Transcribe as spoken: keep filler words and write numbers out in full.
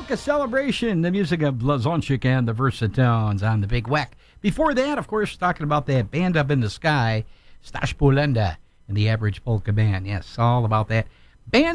Polka Celebration, the music of Blazonczyk and the Versatones on the Big Weck. Before that, of course, talking about that Band Up in the Sky, Stash Polenda and the Average Polka Band. Yes, all about that. Band